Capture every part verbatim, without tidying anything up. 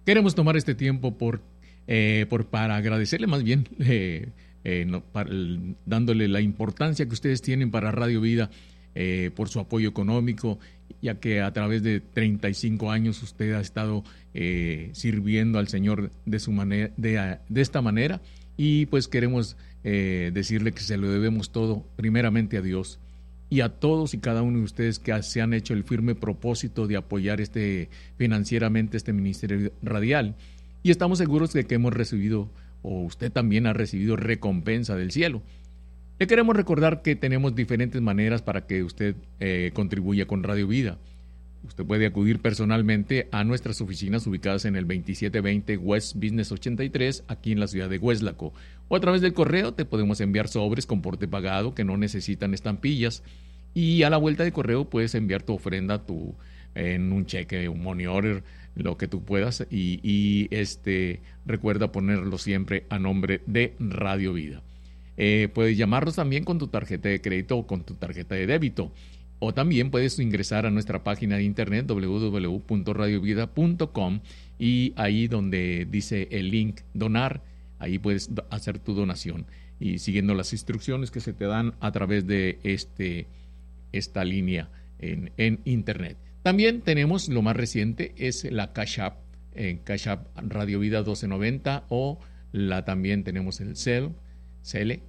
queremos tomar este tiempo por, eh, por para agradecerle más bien, eh, eh, no, para, dándole la importancia que ustedes tienen para Radio Vida, eh, por su apoyo económico, ya que a través de treinta y cinco años usted ha estado eh, sirviendo al Señor de, su manera, de, de esta manera, y pues queremos eh, decirle que se lo debemos todo primeramente a Dios y a todos y cada uno de ustedes que se han hecho el firme propósito de apoyar este financieramente este ministerio radial. Y estamos seguros de que hemos recibido, o usted también ha recibido, recompensa del cielo. Le queremos recordar que tenemos diferentes maneras para que usted eh, contribuya con Radio Vida. Usted puede acudir personalmente a nuestras oficinas ubicadas en el veintisiete veinte West Business ochenta y tres, aquí en la ciudad de Hueslaco. O a través del correo te podemos enviar sobres con porte pagado que no necesitan estampillas. Y a la vuelta de correo puedes enviar tu ofrenda tu, en un cheque, un money order, lo que tú puedas. Y, y este recuerda ponerlo siempre a nombre de Radio Vida. Eh, puedes llamarnos también con tu tarjeta de crédito o con tu tarjeta de débito. O también puedes ingresar a nuestra página de internet doble u doble u doble u punto radio vida punto com, y ahí donde dice el link donar, ahí puedes hacer tu donación y siguiendo las instrucciones que se te dan a través de este, esta línea en, en internet. También tenemos lo más reciente, es la Cash App, en Cash App Radio Vida doce noventa, o la también tenemos el Cel, Cele,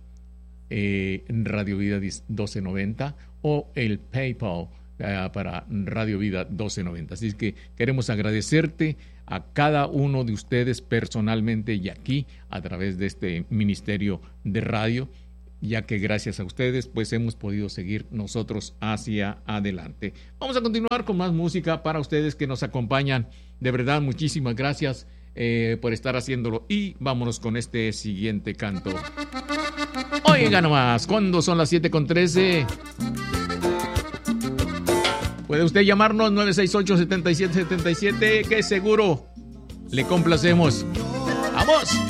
eh, Radio Vida doce noventa, o el PayPal uh, para Radio Vida doce noventa. Así es que queremos agradecerte a cada uno de ustedes personalmente y aquí a través de este ministerio de radio, ya que gracias a ustedes pues hemos podido seguir nosotros hacia adelante. Vamos a continuar con más música para ustedes que nos acompañan. De verdad, muchísimas gracias eh, por estar haciéndolo, y vámonos con este siguiente canto. Oiga nomás, cuando son las siete con trece. Puede usted llamarnos nueve seis ocho, siete siete siete siete, que seguro le complacemos. ¡Vamos!